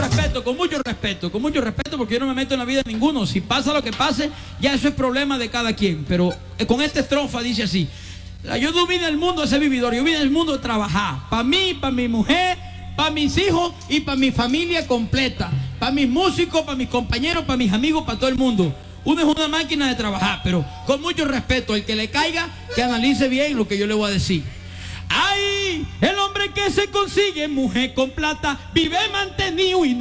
con mucho respeto, porque yo no me meto en la vida de ninguno. Si pasa lo que pase, ya eso es problema de cada quien. Pero con esta estrofa dice así: yo no vine al mundo a ser vividor, yo vine al mundo a trabajar. Para mí, para mi mujer, para mis hijos y para mi familia completa. Para mis músicos, para mis compañeros, para mis amigos, para todo el mundo. Uno es una máquina de trabajar, pero con mucho respeto. El que le caiga, que analice bien lo que yo le voy a decir. ¡Ay! El hombre que se consigue mujer con plata vive mantenido y no